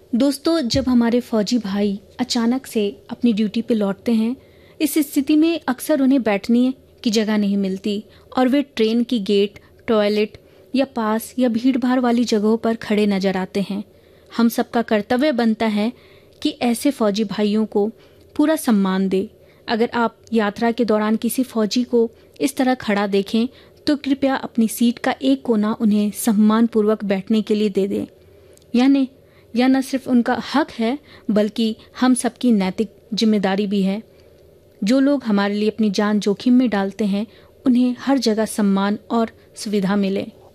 दोस्तों, जब हमारे फौजी भाई अचानक से अपनी ड्यूटी पे लौटते हैं, इस स्थिति में अक्सर उन्हें बैठने की जगह नहीं मिलती और वे ट्रेन की गेट, टॉयलेट या पास या भीड़ भाड़ वाली जगहों पर खड़े नजर आते हैं। हम सबका कर्तव्य बनता है कि ऐसे फौजी भाइयों को पूरा सम्मान दे। अगर आप यात्रा के दौरान किसी फौजी को इस तरह खड़ा देखें तो कृपया अपनी सीट का एक कोना उन्हें सम्मानपूर्वक बैठने के लिए दे दें। यह न सिर्फ उनका हक है बल्कि हम सबकी नैतिक जिम्मेदारी भी है। जो लोग हमारे लिए अपनी जान जोखिम में डालते हैं उन्हें हर जगह सम्मान और सुविधा मिले।